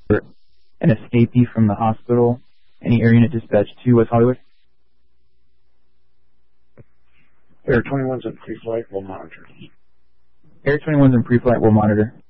an escapee from the hospital. Any air unit dispatch to West Hollywood? Air 21's in pre-flight, we'll monitor. Air 21's in pre-flight, we'll monitor.